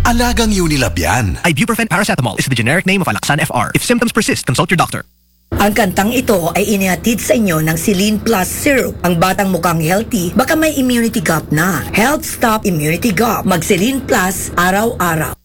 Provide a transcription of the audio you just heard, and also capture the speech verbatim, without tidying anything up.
Alagang Unilab yan. Ibuprofen paracetamol is the generic name of Alaxan F R. If symptoms persist, consult your doctor. Ang kantang ito ay inihatid sa inyo ng Celine Plus Syrup. Ang batang mukhang healthy, baka may immunity gap na. Health Stop Immunity Gap. Mag Celine Plus araw-araw.